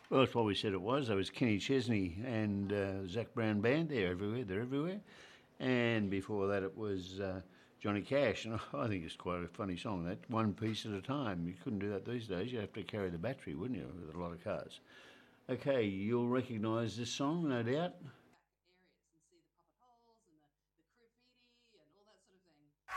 Well, that's what we said it was. There was Kenny Chesney and Zach Brown Band. They're everywhere. They're everywhere. And before that, it was Johnny Cash. And I think it's quite a funny song. That one piece at a time. You couldn't do that these days. You have to carry the battery, wouldn't you, with a lot of cars? Okay, you'll recognise this song, no doubt.